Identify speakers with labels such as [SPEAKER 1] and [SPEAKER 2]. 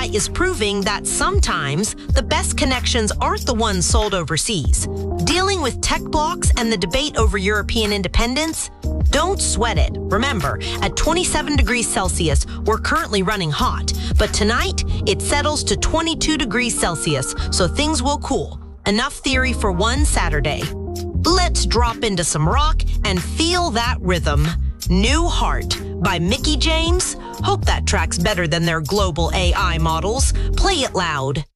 [SPEAKER 1] AI is proving that sometimes the best connections aren't the ones sold overseas. Dealing with tech blocks and the debate over European independence? Don't sweat it. Remember, at 27 degrees Celsius, we're currently running hot, but tonight it settles to 22 degrees Celsius, so things will cool. Enough theory for one Saturday. Let's drop into some rock and feel that rhythm. New Heart by Mickie James. Hope that track's better than their global AI models. Play it loud.